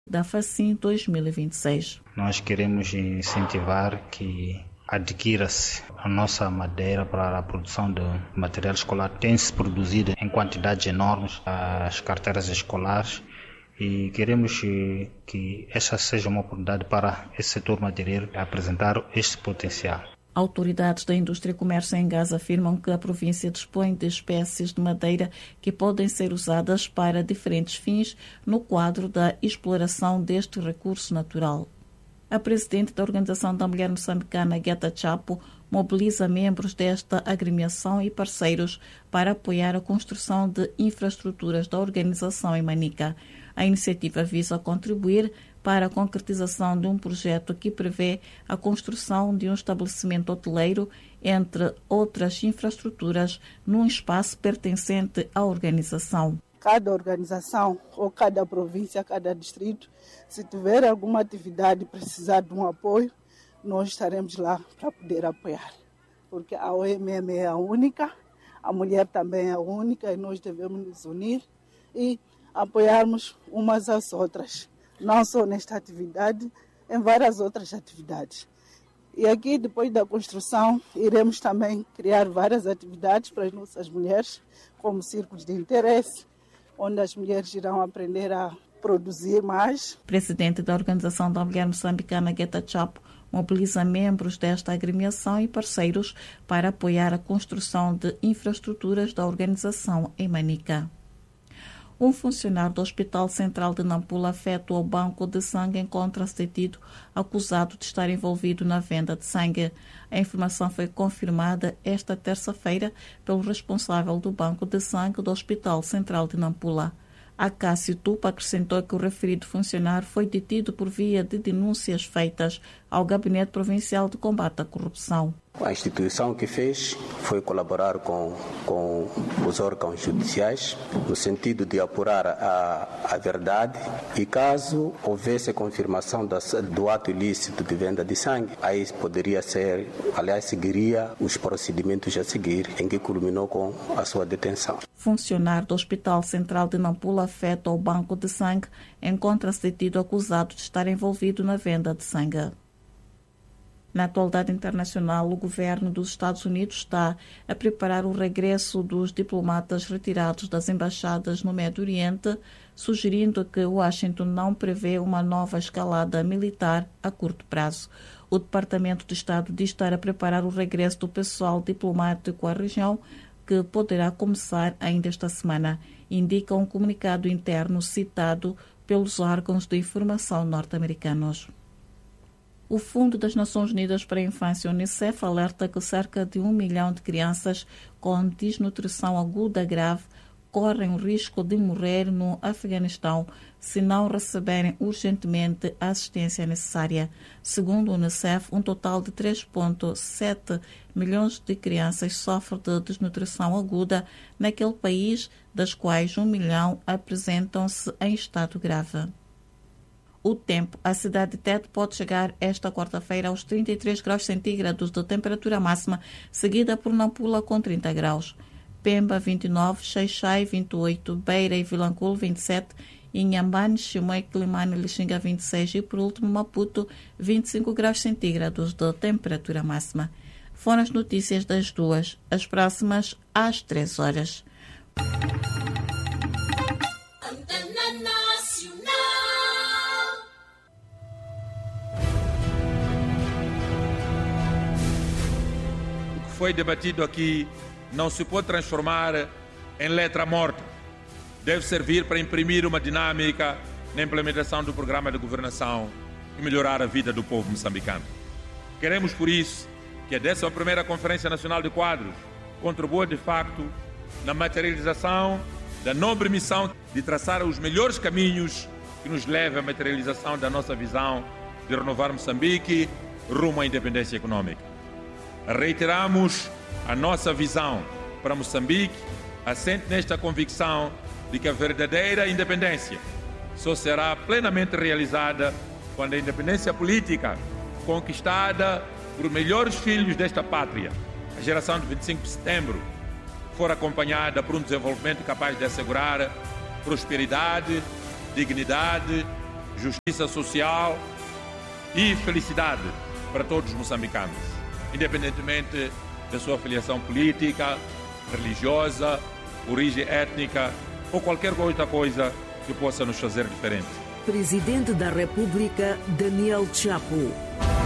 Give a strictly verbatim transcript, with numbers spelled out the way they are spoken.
da FACIM dois mil e vinte e seis. Nós queremos incentivar que adquira-se a nossa madeira para a produção de material escolar. Tem-se produzido em quantidades enormes as carteiras escolares e queremos que esta seja uma oportunidade para esse setor madeireiro apresentar este potencial. Autoridades da indústria e comércio em Gaza afirmam que a província dispõe de espécies de madeira que podem ser usadas para diferentes fins no quadro da exploração deste recurso natural. A presidente da Organização da Mulher Moçambicana, Geta Chapo, mobiliza membros desta agremiação e parceiros para apoiar a construção de infraestruturas da organização em Manica. A iniciativa visa contribuir para a concretização de um projeto que prevê a construção de um estabelecimento hoteleiro, entre outras infraestruturas, num espaço pertencente à organização. Cada organização, ou cada província, cada distrito, se tiver alguma atividade e precisar de um apoio, nós estaremos lá para poder apoiar. Porque a O M M é a única, a mulher também é a única e nós devemos nos unir e apoiarmos umas às outras, não só nesta atividade, em várias outras atividades. E aqui, depois da construção, iremos também criar várias atividades para as nossas mulheres, como círculos de interesse, onde as mulheres irão aprender a produzir mais. Presidente da Organização da Mulher Moçambicana, Geta Chapo, mobiliza membros desta agremiação e parceiros para apoiar a construção de infraestruturas da organização em Manica. Um funcionário do Hospital Central de Nampula, afeto ao banco de sangue, encontra-se detido, acusado de estar envolvido na venda de sangue. A informação foi confirmada esta terça-feira pelo responsável do banco de sangue do Hospital Central de Nampula. Acácio Tupa acrescentou que o referido funcionário foi detido por via de denúncias feitas ao Gabinete Provincial de Combate à Corrupção. A instituição que fez foi colaborar com, com os órgãos judiciais no sentido de apurar a, a verdade e, caso houvesse confirmação das, do ato ilícito de venda de sangue, aí poderia ser, aliás, seguiria os procedimentos a seguir, em que culminou com a sua detenção. Funcionário do Hospital Central de Nampula, afeto ao banco de sangue, encontra-se detido acusado de estar envolvido na venda de sangue. Na atualidade internacional, o governo dos Estados Unidos está a preparar o regresso dos diplomatas retirados das embaixadas no Médio Oriente, sugerindo que Washington não prevê uma nova escalada militar a curto prazo. O Departamento de Estado diz estar a preparar o regresso do pessoal diplomático à região, que poderá começar ainda esta semana, indica um comunicado interno citado pelos órgãos de informação norte-americanos. O Fundo das Nações Unidas para a Infância, Unicef, alerta que cerca de um milhão de crianças com desnutrição aguda grave correm o risco de morrer no Afeganistão se não receberem urgentemente a assistência necessária. Segundo o Unicef, um total de três vírgula sete milhões de crianças sofrem de desnutrição aguda naquele país, das quais um milhão apresentam-se em estado grave. O tempo. A cidade de Tete pode chegar esta quarta-feira aos trinta e três graus centígrados de temperatura máxima, seguida por Nampula com trinta graus. Pemba, vinte e nove, Xai-Xai, vinte e oito, Beira e Vilanculo, vinte e sete, Inhambane, Chimoio, Quilimane e Lixinga, vinte e seis e, por último, Maputo, vinte e cinco graus centígrados de temperatura máxima. Foram as notícias das duas, as próximas às três horas. Foi debatido aqui não se pode transformar em letra morta. Deve servir para imprimir uma dinâmica na implementação do programa de governação e melhorar a vida do povo moçambicano. Queremos, por isso, que a décima primeira Conferência Nacional de Quadros contribua, de facto, na materialização da nobre missão de traçar os melhores caminhos que nos levem à materialização da nossa visão de renovar Moçambique rumo à independência econômica. Reiteramos a nossa visão para Moçambique, assente nesta convicção de que a verdadeira independência só será plenamente realizada quando a independência política conquistada por melhores filhos desta pátria, a geração de vinte e cinco de setembro, for acompanhada por um desenvolvimento capaz de assegurar prosperidade, dignidade justiça social e felicidade para todos os moçambicanos, independentemente da sua filiação política, religiosa, origem étnica ou qualquer outra coisa que possa nos fazer diferente. Presidente da República, Daniel Chapo.